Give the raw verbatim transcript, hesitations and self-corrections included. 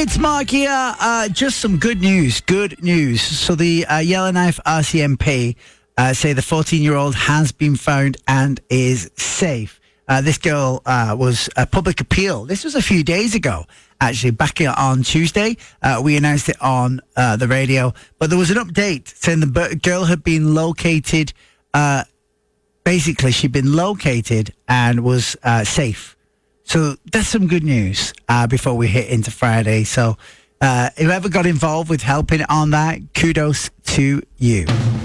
it's Mark here. Uh, just some good news. Good news. So the uh, Yellowknife R C M P uh, say the fourteen-year-old has been found and is safe. Uh, this girl uh, was a public appeal. This was a few days ago, actually, back on Tuesday. Uh, we announced it on uh, the radio. But there was an update saying the b- girl had been located. Uh, basically, she'd been located and was uh, safe. So that's some good news uh, before we hit into Friday. So uh, whoever got involved with helping on that, kudos to you.